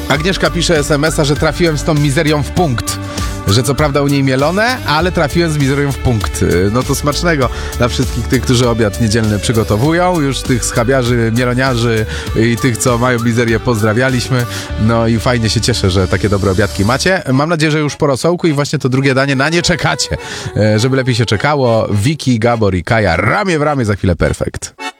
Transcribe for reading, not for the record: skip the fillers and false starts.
Agnieszka pisze SMS-a, że trafiłem z tą mizerią w punkt. Że co prawda u niej mielone, ale trafiłem z mizerią w punkt. No to smacznego dla wszystkich tych, którzy obiad niedzielny przygotowują. Już tych schabiarzy, mieloniarzy i tych, co mają mizerię, pozdrawialiśmy. No i fajnie się cieszę, że takie dobre obiadki macie. Mam nadzieję, że już po rosołku i właśnie to drugie danie na nie czekacie. Żeby lepiej się czekało. Wiki, Gabor i Kaja ramię w ramię, za chwilę perfekt.